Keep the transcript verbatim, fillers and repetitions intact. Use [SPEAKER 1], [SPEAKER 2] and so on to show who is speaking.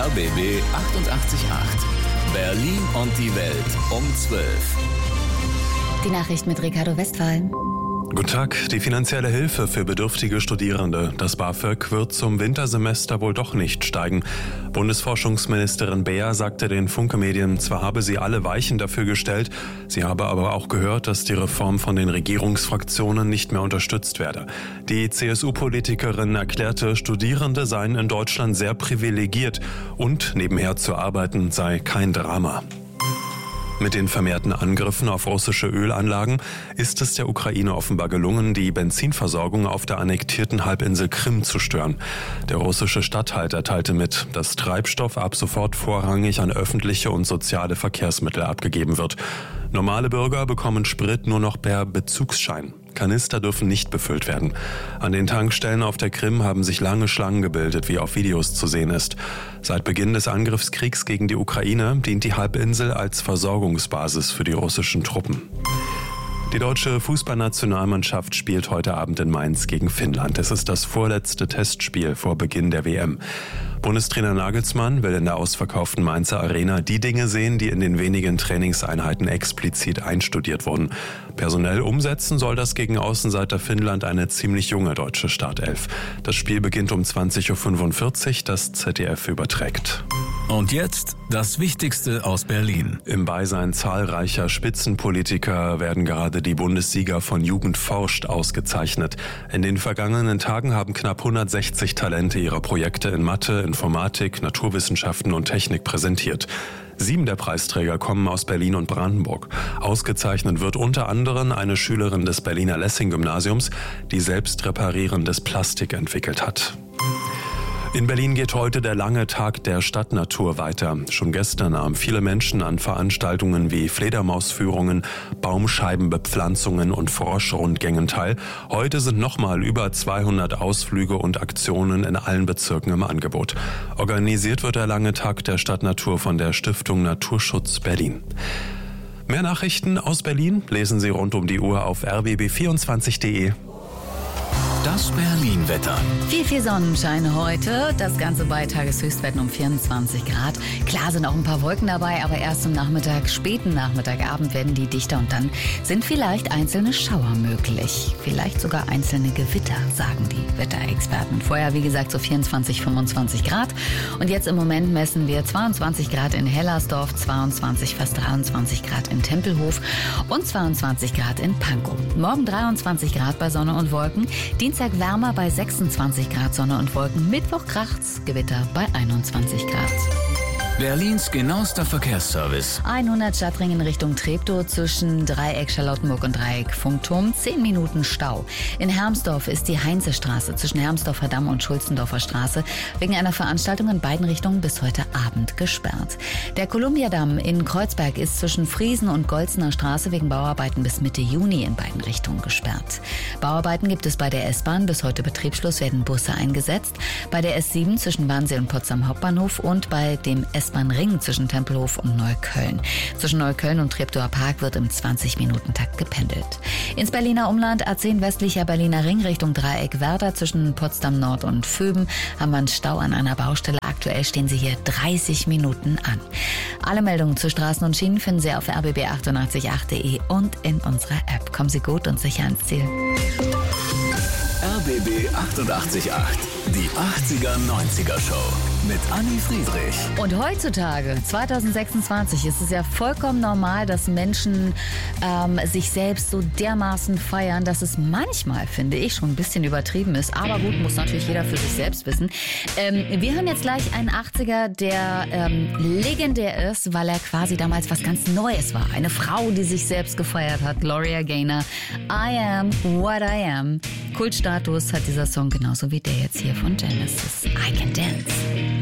[SPEAKER 1] R B B achtundachtzig Komma acht. Berlin und die Welt um zwölf.
[SPEAKER 2] Die Nachricht mit Ricardo Westphal.
[SPEAKER 3] Guten Tag. Die finanzielle Hilfe für bedürftige Studierende, das BAföG, wird zum Wintersemester wohl doch nicht steigen. Bundesforschungsministerin Beer sagte den Funke-Medien, zwar habe sie alle Weichen dafür gestellt, sie habe aber auch gehört, dass die Reform von den Regierungsfraktionen nicht mehr unterstützt werde. Die C S U-Politikerin erklärte, Studierende seien in Deutschland sehr privilegiert und nebenher zu arbeiten sei kein Drama. Mit den vermehrten Angriffen auf russische Ölanlagen ist es der Ukraine offenbar gelungen, die Benzinversorgung auf der annektierten Halbinsel Krim zu stören. Der russische Statthalter teilte mit, dass Treibstoff ab sofort vorrangig an öffentliche und soziale Verkehrsmittel abgegeben wird. Normale Bürger bekommen Sprit nur noch per Bezugsschein. Kanister dürfen nicht befüllt werden. An den Tankstellen auf der Krim haben sich lange Schlangen gebildet, wie auf Videos zu sehen ist. Seit Beginn des Angriffskriegs gegen die Ukraine dient die Halbinsel als Versorgungsbasis für die russischen Truppen. Die deutsche Fußballnationalmannschaft spielt heute Abend in Mainz gegen Finnland. Es ist das vorletzte Testspiel vor Beginn der W M. Bundestrainer Nagelsmann will in der ausverkauften Mainzer Arena die Dinge sehen, die in den wenigen Trainingseinheiten explizit einstudiert wurden. Personell umsetzen soll das gegen Außenseiter Finnland eine ziemlich junge deutsche Startelf. Das Spiel beginnt um zwanzig Uhr fünfundvierzig, das Z D F überträgt.
[SPEAKER 1] Und jetzt das Wichtigste aus Berlin.
[SPEAKER 3] Im Beisein zahlreicher Spitzenpolitiker werden gerade die Bundessieger von Jugend forscht ausgezeichnet. In den vergangenen Tagen haben knapp hundertsechzig Talente ihre Projekte in Mathe, Informatik, Naturwissenschaften und Technik präsentiert. Sieben der Preisträger kommen aus Berlin und Brandenburg. Ausgezeichnet wird unter anderem eine Schülerin des Berliner Lessing-Gymnasiums, die selbst reparierendes Plastik entwickelt hat. In Berlin geht heute der lange Tag der Stadtnatur weiter. Schon gestern nahmen viele Menschen an Veranstaltungen wie Fledermausführungen, Baumscheibenbepflanzungen und Froschrundgängen teil. Heute sind nochmal über zweihundert Ausflüge und Aktionen in allen Bezirken im Angebot. Organisiert wird der lange Tag der Stadtnatur von der Stiftung Naturschutz Berlin. Mehr Nachrichten aus Berlin lesen Sie rund um die Uhr auf r b b vierundzwanzig punkt de.
[SPEAKER 1] Das Berlin-Wetter.
[SPEAKER 2] Viel, viel Sonnenschein heute. Das Ganze bei Tageshöchstwerten um vierundzwanzig Grad. Klar sind auch ein paar Wolken dabei, aber erst am Nachmittag, späten Nachmittagabend werden die dichter und dann sind vielleicht einzelne Schauer möglich. Vielleicht sogar einzelne Gewitter, sagen die Wetterexperten. Vorher, wie gesagt, so vierundzwanzig, fünfundzwanzig Grad. Und jetzt im Moment messen wir zweiundzwanzig Grad in Hellersdorf, zweiundzwanzig, fast dreiundzwanzig Grad in Tempelhof und zweiundzwanzig Grad in Pankow. Morgen dreiundzwanzig Grad bei Sonne und Wolken. Dienstag wärmer bei sechsundzwanzig Grad, Sonne und Wolken. Mittwoch kracht's, Gewitter bei einundzwanzig Grad.
[SPEAKER 1] Berlins genauester Verkehrsservice.
[SPEAKER 2] hundert Stadtring in Richtung Treptow zwischen Dreieck Charlottenburg und Dreieck Funkturm. zehn Minuten Stau. In Hermsdorf ist die Heinzestraße zwischen Hermsdorfer Damm und Schulzendorfer Straße wegen einer Veranstaltung in beiden Richtungen bis heute Abend gesperrt. Der Kolumbiadamm in Kreuzberg ist zwischen Friesen und Golzener Straße wegen Bauarbeiten bis Mitte Juni in beiden Richtungen gesperrt. Bauarbeiten gibt es bei der S-Bahn. Bis heute Betriebsschluss werden Busse eingesetzt. Bei der S sieben zwischen Wannsee und Potsdam Hauptbahnhof und bei dem S-Bahn-Ring zwischen Tempelhof und Neukölln. Zwischen Neukölln und Treptower Park wird im zwanzig-Minuten-Takt gependelt. Ins Berliner Umland A zehn westlicher Berliner Ring Richtung Dreieck Werder zwischen Potsdam Nord und Vöben haben wir einen Stau an einer Baustelle. Aktuell stehen sie hier dreißig Minuten an. Alle Meldungen zu Straßen und Schienen finden Sie auf r b b achtundachtzig Komma acht punkt de und in unserer App. Kommen Sie gut und sicher ans Ziel.
[SPEAKER 1] R B B achtundachtzig Komma acht. Die achtziger neunziger Show mit Anni Friedrich.
[SPEAKER 2] Und heutzutage, zweitausendsechsundzwanzig, ist es ja vollkommen normal, dass Menschen ähm, sich selbst so dermaßen feiern, dass es manchmal, finde ich, schon ein bisschen übertrieben ist. Aber gut, muss natürlich jeder für sich selbst wissen. Ähm, wir hören jetzt gleich einen achtziger, der ähm, legendär ist, weil er quasi damals was ganz Neues war. Eine Frau, die sich selbst gefeiert hat, Gloria Gaynor. I am what I am. Kultstatus hat dieser Song genauso wie der jetzt hier von Genesis. I Can Dance.